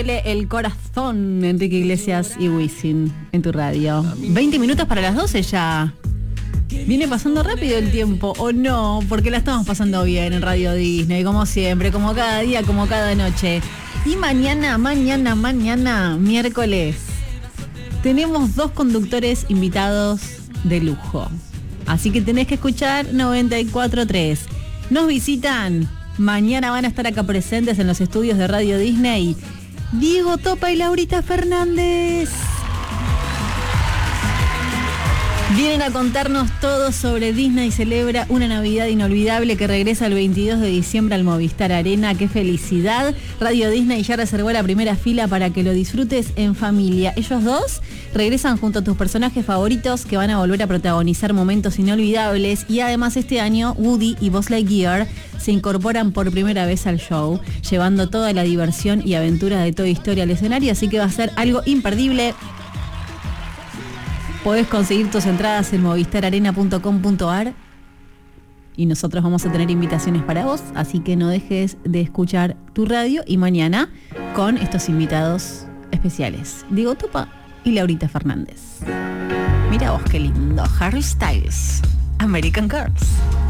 El corazón, Enrique Iglesias y Wisin en tu radio. 20 minutos para las 12 ya. Viene pasando rápido el tiempo, ¿o no? Porque la estamos pasando bien en Radio Disney, como siempre, como cada día, como cada noche. Y mañana, miércoles, tenemos 2 conductores invitados de lujo. Así que tenés que escuchar 94.3. Nos visitan. Mañana van a estar acá presentes en los estudios de Radio Disney Diego Topa y Laurita Fernández. Vienen a contarnos todo sobre Disney celebra una Navidad inolvidable que regresa el 22 de diciembre al Movistar Arena. ¡Qué felicidad! Radio Disney ya reservó la primera fila para que lo disfrutes en familia. Ellos dos regresan junto a tus personajes favoritos que van a volver a protagonizar momentos inolvidables, y además este año Woody y Buzz Lightyear se incorporan por primera vez al show, llevando toda la diversión y aventura de Toy Story al escenario, así que va a ser algo imperdible. Podés conseguir tus entradas en movistararena.com.ar y nosotros vamos a tener invitaciones para vos, así que no dejes de escuchar tu radio, y mañana con estos invitados especiales, Diego Topa y Laurita Fernández. Mira vos qué lindo, Harry Styles, American Girls.